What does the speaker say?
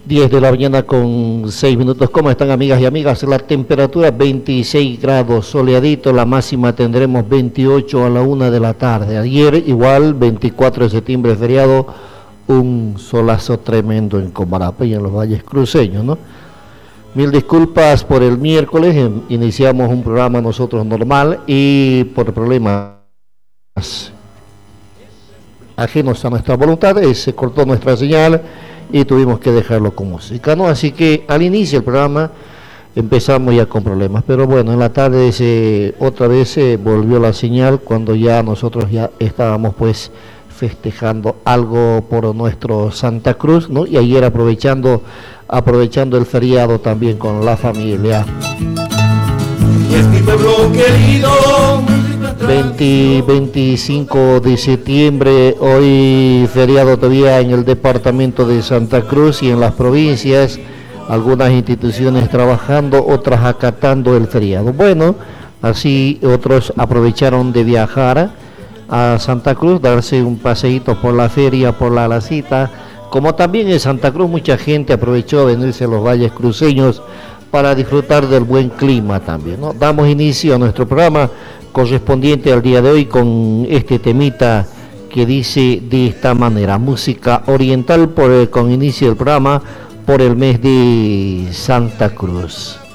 10 de la mañana con 6 minutos. ¿Cómo están, amigas y amigas? La temperatura 26 grados, soleadito, la máxima tendremos 28 a la 1 de la tarde. Ayer igual, 24 de septiembre, feriado, un solazo tremendo en Comarapa y en los valles cruceños, ¿no? Mil disculpas por el miércoles, iniciamos un programa nosotros normal y por problemas ajenos a nuestra voluntad, se cortó nuestra señal y tuvimos que dejarlo con música, ¿no? Así que al inicio del programa empezamos ya con problemas, pero bueno, en la tarde otra vez se volvió la señal cuando ya nosotros ya estábamos pues festejando algo por nuestro Santa Cruz, ¿no? Y ayer aprovechando el feriado también con la familia. Y es mi pueblo querido, 25 de septiembre, hoy feriado todavía en el departamento de Santa Cruz y en las provincias, algunas instituciones trabajando, otras acatando el feriado. Bueno, así otros aprovecharon de viajar a Santa Cruz, darse un paseíto por la feria, por la Lacita, como también en Santa Cruz mucha gente aprovechó a venirse a los valles cruceños para disfrutar del buen clima también, ¿no? Damos inicio a nuestro programa correspondiente al día de hoy con este temita que dice de esta manera: música oriental con inicio del programa por el mes de Santa Cruz.